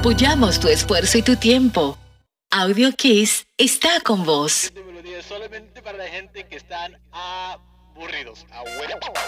Apoyamos tu esfuerzo y tu tiempo. Audio Kiss está con vos. Solamente para la gente que están aburridos.